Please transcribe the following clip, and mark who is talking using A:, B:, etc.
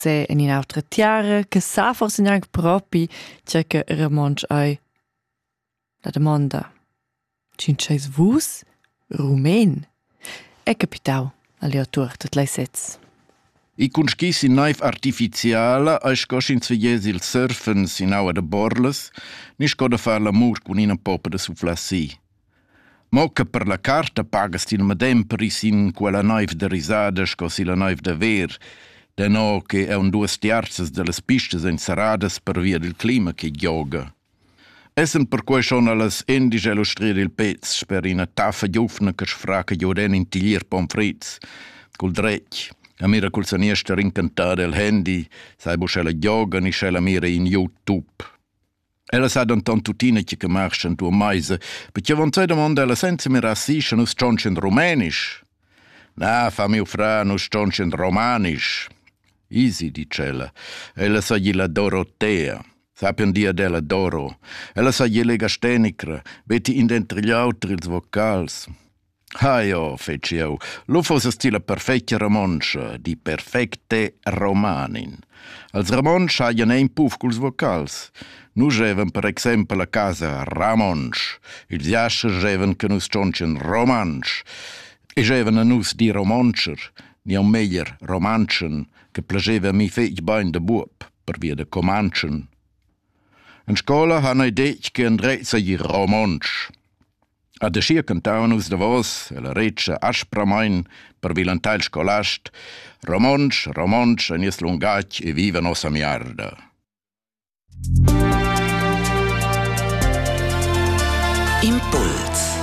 A: c'è in un'altra tiara che sa forse neanche propi c'è che Ramonsch ai. La domanda, cinceis vus rumen? È capitau all'autor tot lei sez.
B: I conschis in naif artificiala ai scosci in sveglies il surfen sin aua de borles, ni scoda far l'amur con una popa de suflassi. Mocca per la carta pagas til medemperi sin quella naif de risada scossi la naif de ver, de no che è un duas tiarzas de las pistas ensaradas per via del clima che gioga. Essen per quei schon allas endisch illustrir il pez per una taffa giufna che sfraca gioden in tiglier pomfrits, col drecch. A mira col saniesta rincantare il handy, sai bo scella gioga ni scella mira in YouTube. Ella sa dan tantutina che marschen tu meise, perché von sei domanda ella senza mir assisce nus stonchen romanisch. Na, fa mio fra nus stonchen romanisch. Easy, dice ella sa gli la Dorotea. Sapian dia della Doro. Ella sa gli lega stenicra, veti in dentro gli altri ils vocals. Ah jo, feci io, lo fosse stile perfecta romancia, di perfecte romanin. Als romansch haien ein puff culs vocals. Nu scheven per exempel a casa ramonsch, ils jasche scheven che nus stonchen romansch, e scheven a nus di romancher, ni a meglier romanchen, che plageva a mi fech bain de buop, per via de comanchen. In scola han ei dec che andrezza gli romansch. A de schier cantavan us de vos, e la reccia aspramain per vilantail scolast, romansch, romansch, en is lungac e viva nossa miarda.
C: Impuls.